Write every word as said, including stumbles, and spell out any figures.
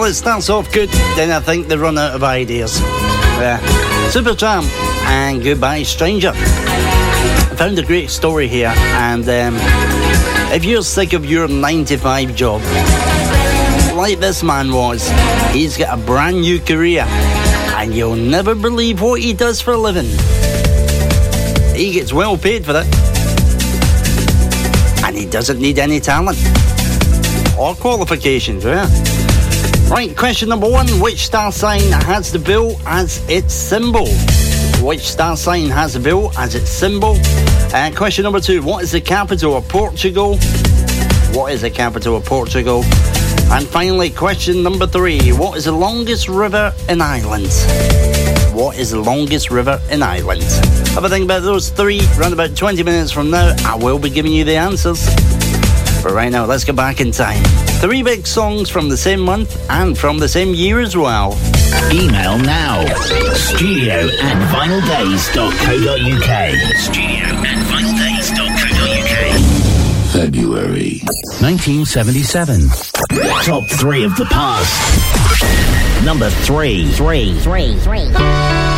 Well, it starts off good, then I think they run out of ideas. Yeah. Supertramp and Goodbye Stranger. I found a great story here, and um, if you're sick of your nine to five job, like this man was, he's got a brand new career, and you'll never believe what he does for a living. He gets well paid for it, and he doesn't need any talent or qualifications, yeah? Right, question number one. Which star sign has the bill as its symbol? Which star sign has the bill as its symbol? And question number two. What is the capital of Portugal? What is the capital of Portugal? And finally, question number three. What is the longest river in Ireland? What is the longest river in Ireland? Have a think about those three. Around about twenty minutes from now, I will be giving you the answers. But right now, let's get back in time. Three big songs from the same month and from the same year as well. Email now. Studio at vinyl days dot co dot uk. Studio at vinyl days dot co dot uk. February nineteen seventy-seven. Top three of the past. Number three. Three. Three. Three.